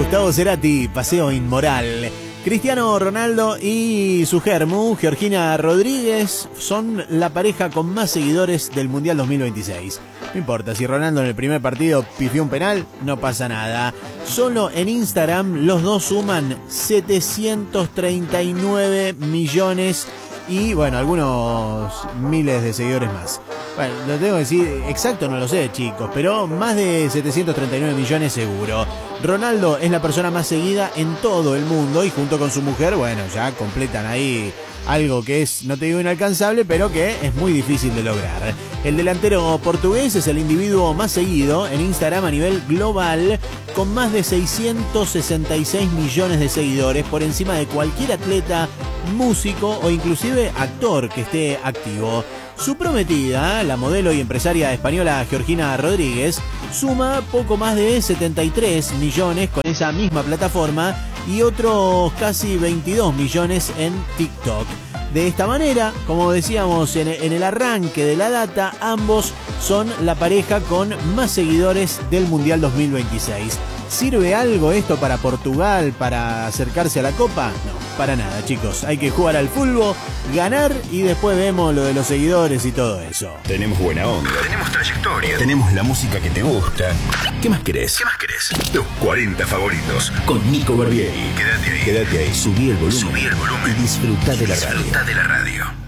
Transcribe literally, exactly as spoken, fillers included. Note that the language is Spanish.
Gustavo Cerati, Paseo Inmoral. Cristiano Ronaldo y su germu, Georgina Rodríguez, son la pareja con más seguidores del Mundial dos mil veintiséis. No importa, si Ronaldo en el primer partido pifió un penal, no pasa nada. Solo en Instagram los dos suman setecientos treinta y nueve millones y, bueno, algunos miles de seguidores más. Bueno, lo tengo que decir exacto, no lo sé, chicos, pero más de setecientos treinta y nueve millones seguro. Ronaldo es la persona más seguida en todo el mundo y junto con su mujer, bueno, ya completan ahí algo que es, no te digo inalcanzable, pero que es muy difícil de lograr. El delantero portugués es el individuo más seguido en Instagram a nivel global, con más de seiscientos sesenta y seis millones de seguidores, por encima de cualquier atleta, músico o inclusive actor que esté activo. Su prometida, la modelo y empresaria española Georgina Rodríguez, suma poco más de setenta y tres millones con esa misma plataforma y otros casi veintidós millones en TikTok. De esta manera, como decíamos en, en el arranque de la data, ambos son la pareja con más seguidores del Mundial dos mil veintiséis. ¿Sirve algo esto para Portugal para acercarse a la Copa? No, para nada, chicos. Hay que jugar al fútbol, ganar y después vemos lo de los seguidores y todo eso. Tenemos buena onda, tenemos trayectoria, tenemos la música que te gusta. ¿Qué más querés? ¿Qué más querés? Los cuarenta favoritos con Nico Barbieri. Quédate ahí. Quédate ahí. Subí el volumen. Subí el volumen. Y disfruta de la radio. Disfruta de la radio.